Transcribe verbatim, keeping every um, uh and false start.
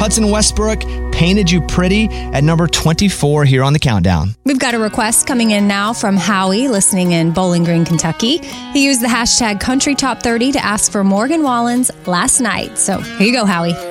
Hudson Westbrook, Painted You Pretty at number twenty-four here on the countdown. We've got a request coming in now from Howie, listening in Bowling Green, Kentucky. He used the hashtag Country Top thirty to ask for Morgan Wallen's Last Night. So here you go, Howie.